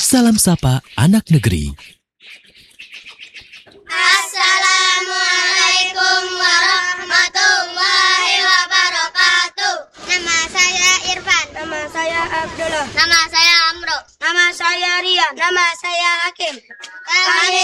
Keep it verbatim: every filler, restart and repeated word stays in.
Salam Sapa Anak Negeri. Assalamualaikum warahmatullahi wabarakatuh. Nama saya Irfan. Nama saya Abdullah. Nama saya Amro. Nama saya Rian. Nama saya Hakim. Kami